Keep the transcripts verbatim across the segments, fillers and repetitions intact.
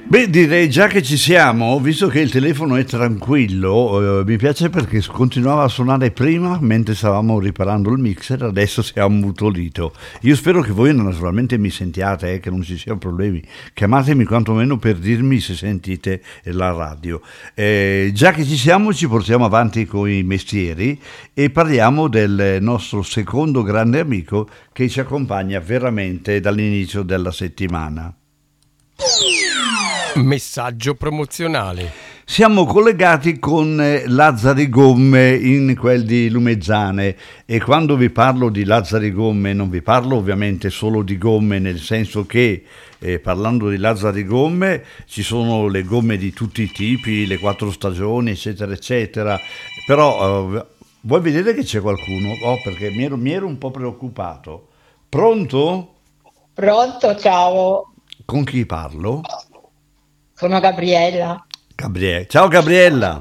Beh, direi già che ci siamo, visto che il telefono è tranquillo, eh, mi piace perché continuava a suonare prima mentre stavamo riparando il mixer, adesso si è ammutolito. Io spero che voi naturalmente mi sentiate, eh, che non ci siano problemi. Chiamatemi quantomeno per dirmi se sentite la radio. Eh, già che ci siamo, ci portiamo avanti con i mestieri e parliamo del nostro secondo grande amico che ci accompagna veramente dall'inizio della settimana. Messaggio promozionale. Siamo collegati con Lazzari Gomme in quel di Lumezzane e quando vi parlo di Lazzari Gomme non vi parlo ovviamente solo di gomme, nel senso che eh, parlando di Lazzari Gomme ci sono le gomme di tutti i tipi, le quattro stagioni eccetera eccetera, però eh, vuoi vedere che c'è qualcuno? Oh, perché mi ero, mi ero un po' preoccupato. Pronto? Pronto, ciao, Con chi parlo? sono Gabriella. Gabriele. Ciao Gabriella.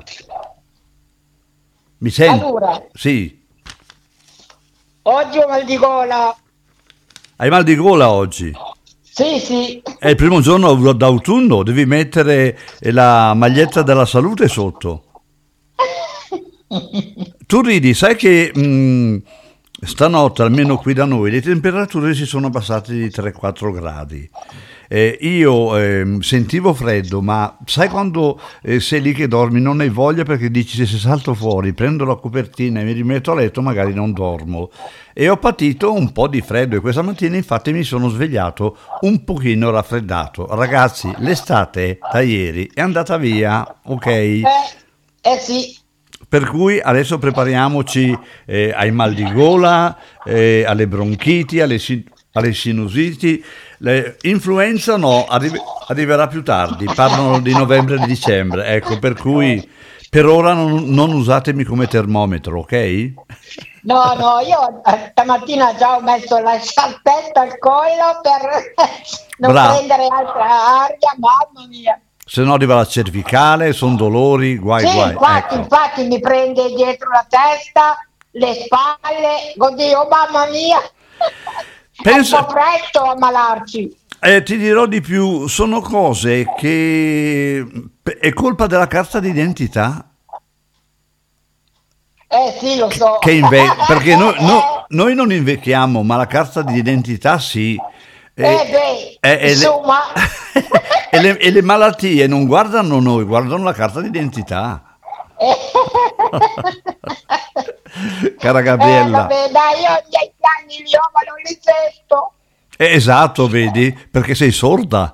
Mi senti? Allora, Sì. oggi ho mal di gola. Hai mal di gola oggi? Sì, sì. È il primo giorno d'autunno, devi mettere la maglietta della salute sotto. Tu ridi, sai che mh, stanotte, almeno qui da noi, le temperature si sono abbassate di tre quattro gradi. Eh, io eh, sentivo freddo, ma sai quando eh, sei lì che dormi, non hai voglia perché dici se salto fuori, prendo la copertina e mi rimetto a letto, magari non dormo. E ho patito un po' di freddo e questa mattina infatti mi sono svegliato un pochino raffreddato. Ragazzi, l'estate da ieri è andata via, ok? Eh, eh sì. Per cui adesso prepariamoci eh, ai mal di gola, eh, alle bronchiti, alle, sin- alle sinusiti. Le- influenza no, arri- arriverà più tardi, parlano di novembre e dicembre, ecco, per cui per ora non, non usatemi come termometro, ok? No, no, io eh, stamattina già ho messo la sciarpetta al collo per non Bravo. prendere altra aria, mamma mia. Se no arriva la cervicale, sono dolori, guai Sì, guai. infatti, Ecco. infatti mi prende dietro la testa, le spalle, oddio, mamma mia. Pensa- È un po' presto a ammalarci. Eh, ti dirò di più, sono cose che è colpa della carta d'identità. Eh sì, lo so. Che inve- perché noi, no- noi non invecchiamo, ma la carta d'identità sì. Eh beh, e le- insomma. e, le, e le malattie non guardano noi, guardano la carta d'identità. Cara Eh, Gabriella. vabbè, dai, io ho dieci anni li ho, ma non li sento. Eh, esatto, vedi, perché sei sorda.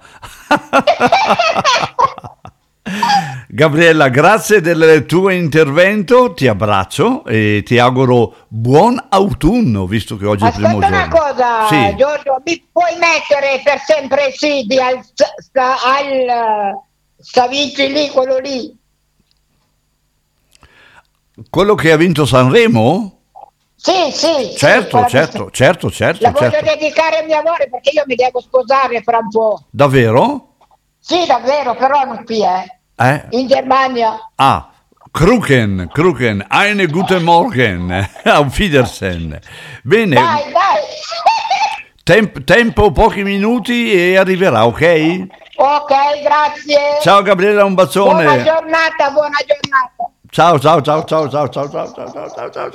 Gabriella, grazie del tuo intervento, ti abbraccio e ti auguro buon autunno, visto che oggi è il primo Aspetta una giorno. cosa, Sì. Giorgio, mi puoi mettere per sempre sì di al, sta, al Savici lì, quello lì? Quello che ha vinto Sanremo? Sì, sì. Certo, sì, certo, certo, certo, La voglio certo. dedicare a mio amore perché io mi devo sposare fra un po'. Davvero? Sì, davvero, però non qui, eh. Eh? In Germania. Ah, Kruken, Kruken, eine guten Morgen, auf Wiedersehen. Bene, Dai, dai. temp- tempo pochi minuti e arriverà, ok? Ok, grazie. Ciao Gabriella, un Buona bacione. giornata, buona giornata. Ciao, ciao, ciao, ciao, ciao, ciao, ciao, ciao, ciao, ciao, ciao.